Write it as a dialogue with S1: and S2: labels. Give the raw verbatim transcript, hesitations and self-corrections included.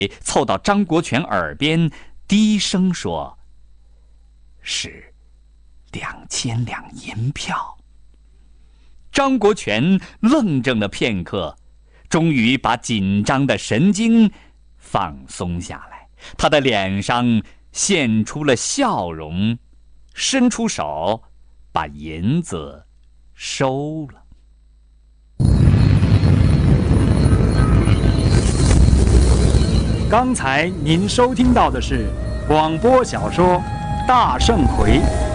S1: 凑到张国权耳边，低声说：“是两千两银票。”张国权愣怔了片刻，终于把紧张的神经放松下来，他的脸上现出了笑容，伸出手把银子收了。
S2: 刚才您收听到的是广播小说《大圣回》。